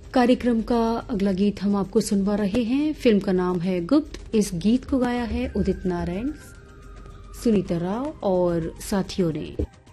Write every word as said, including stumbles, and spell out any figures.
कार्यक्रम का अगला गीत हम आपको सुनवा रहे हैं। फिल्म का नाम है गुप्त। इस गीत को गाया है उदित नारायण, सुनीता राव और साथियों ने।